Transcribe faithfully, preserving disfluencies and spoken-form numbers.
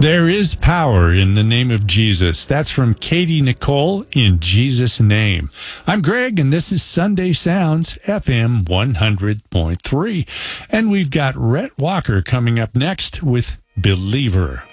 There is power in the name of Jesus. That's from Katie Nicole, In Jesus' Name. I'm Greg, and this is Sunday Sounds, F M one hundred point three. And we've got Rhett Walker coming up next with Believer.